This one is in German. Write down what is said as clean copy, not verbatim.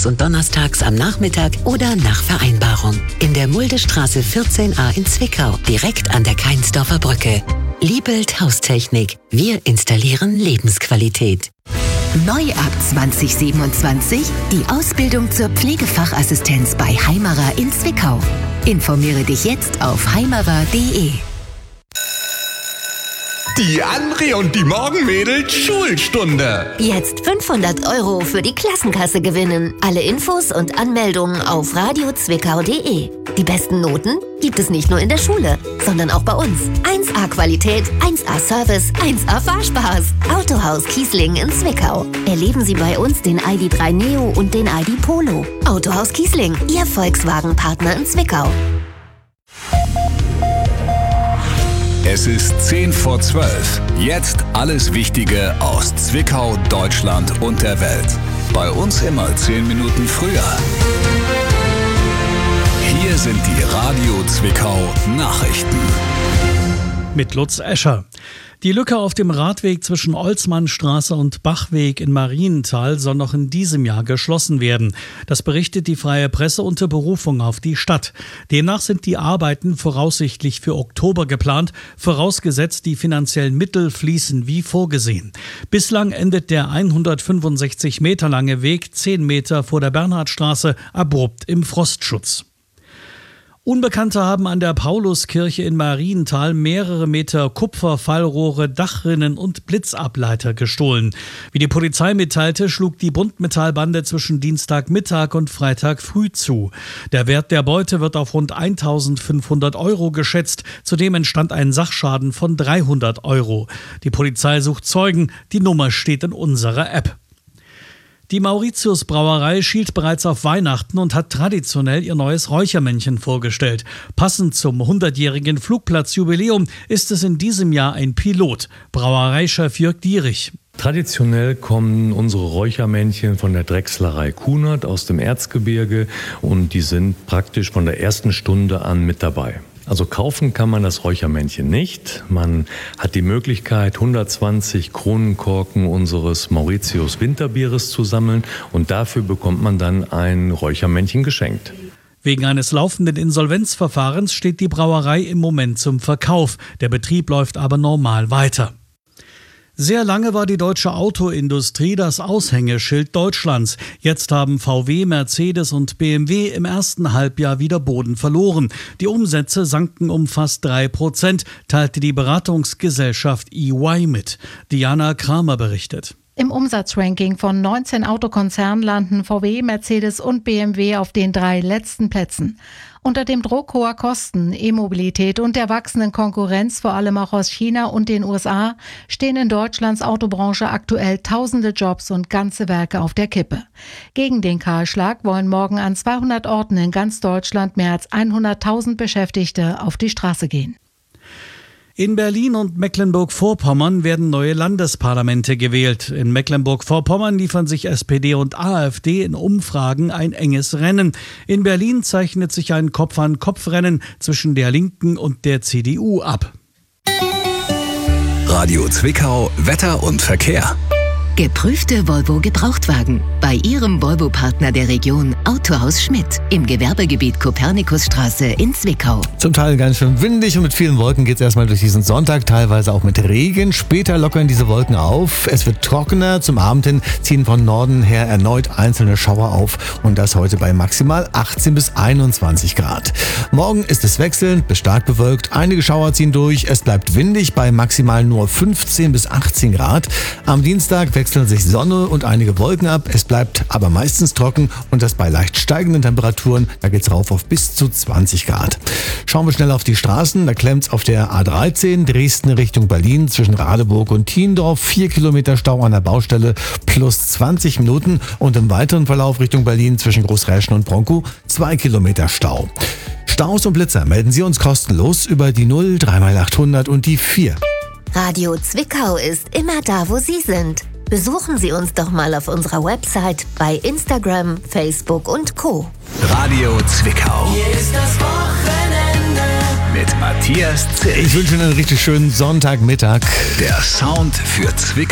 dienstags und donnerstags am Nachmittag oder nach Vereinbarung. In der Muldestraße 14a in Zwickau, direkt an der Kainsdorfer Brücke. Liebelt Haustechnik. Wir installieren Lebensqualität. Neu ab 2027 die Ausbildung zur Pflegefachassistenz bei Heimerer in Zwickau. Informiere dich jetzt auf heimerer.de. Die André und die Morgenmädels Schulstunde. Jetzt 500 € für die Klassenkasse gewinnen. Alle Infos und Anmeldungen auf radiozwickau.de. Die besten Noten gibt es nicht nur in der Schule, sondern auch bei uns. 1A Qualität, 1A Service, 1A Fahrspaß. Autohaus Kiesling in Zwickau. Erleben Sie bei uns den ID.3 Neo und den ID Polo. Autohaus Kiesling, Ihr Volkswagen-Partner in Zwickau. Es ist 11:10. Jetzt alles Wichtige aus Zwickau, Deutschland und der Welt. Bei uns immer 10 Minuten früher. Hier sind die Radio Zwickau Nachrichten. Mit Lutz Escher. Die Lücke auf dem Radweg zwischen Olsmannstraße und Bachweg in Marienthal soll noch in diesem Jahr geschlossen werden. Das berichtet die Freie Presse unter Berufung auf die Stadt. Demnach sind die Arbeiten voraussichtlich für Oktober geplant, vorausgesetzt die finanziellen Mittel fließen wie vorgesehen. Bislang endet der 165 Meter lange Weg 10 Meter vor der Bernhardstraße abrupt im Frostschutz. Unbekannte haben an der Pauluskirche in Marienthal mehrere Meter Kupferfallrohre, Dachrinnen und Blitzableiter gestohlen. Wie die Polizei mitteilte, schlug die Buntmetallbande zwischen Dienstagmittag und Freitag früh zu. Der Wert der Beute wird auf rund 1.500 € geschätzt. Zudem entstand ein Sachschaden von 300 €. Die Polizei sucht Zeugen. Die Nummer steht in unserer App. Die Mauritius Brauerei schielt bereits auf Weihnachten und hat traditionell ihr neues Räuchermännchen vorgestellt. Passend zum 100-jährigen Flugplatzjubiläum ist es in diesem Jahr ein Pilot. Brauereichef Jörg Dierich. Traditionell kommen unsere Räuchermännchen von der Drechslerei Kunert aus dem Erzgebirge und die sind praktisch von der ersten Stunde an mit dabei. Also kaufen kann man das Räuchermännchen nicht. Man hat die Möglichkeit, 120 Kronenkorken unseres Mauritius Winterbieres zu sammeln und dafür bekommt man dann ein Räuchermännchen geschenkt. Wegen eines laufenden Insolvenzverfahrens steht die Brauerei im Moment zum Verkauf. Der Betrieb läuft aber normal weiter. Sehr lange war die deutsche Autoindustrie das Aushängeschild Deutschlands. Jetzt haben VW, Mercedes und BMW im ersten Halbjahr wieder Boden verloren. Die Umsätze sanken um fast 3%, teilte die Beratungsgesellschaft EY mit. Diana Kramer berichtet. Im Umsatzranking von 19 Autokonzernen landen VW, Mercedes und BMW auf den 3 letzten Plätzen. Unter dem Druck hoher Kosten, E-Mobilität und der wachsenden Konkurrenz, vor allem auch aus China und den USA, stehen in Deutschlands Autobranche aktuell tausende Jobs und ganze Werke auf der Kippe. Gegen den Kahlschlag wollen morgen an 200 Orten in ganz Deutschland mehr als 100.000 Beschäftigte auf die Straße gehen. In Berlin und Mecklenburg-Vorpommern werden neue Landesparlamente gewählt. In Mecklenburg-Vorpommern liefern sich SPD und AfD in Umfragen ein enges Rennen. In Berlin zeichnet sich ein Kopf-an-Kopf-Rennen zwischen der Linken und der CDU ab. Radio Zwickau, Wetter und Verkehr. Geprüfte Volvo-Gebrauchtwagen bei Ihrem Volvo-Partner der Region Autohaus Schmidt im Gewerbegebiet Kopernikusstraße in Zwickau. Zum Teil ganz schön windig und mit vielen Wolken geht es erstmal durch diesen Sonntag, teilweise auch mit Regen. Später lockern diese Wolken auf. Es wird trockener. Zum Abend hin ziehen von Norden her erneut einzelne Schauer auf und das heute bei maximal 18 bis 21 Grad. Morgen ist es wechselnd bis stark bewölkt. Einige Schauer ziehen durch. Es bleibt windig bei maximal nur 15 bis 18 Grad. Am Dienstag wechseln sich Sonne und einige Wolken ab. Es bleibt aber meistens trocken und das bei leicht steigenden Temperaturen. Da geht's rauf auf bis zu 20 Grad. Schauen wir schnell auf die Straßen. Da klemmt's auf der A13 Dresden Richtung Berlin zwischen Radeburg und Thiendorf. 4 Kilometer Stau an der Baustelle plus 20 Minuten. Und im weiteren Verlauf Richtung Berlin zwischen Großräschen und Bronkow 2 Kilometer Stau. Staus und Blitzer melden Sie uns kostenlos über die 0 3x800 und die 4. Radio Zwickau ist immer da, wo Sie sind. Besuchen Sie uns doch mal auf unserer Website, bei Instagram, Facebook und Co. Radio Zwickau. Hier ist das Wochenende mit Matthias Zill. Ich wünsche Ihnen einen richtig schönen Sonntagmittag. Der Sound für Zwickau.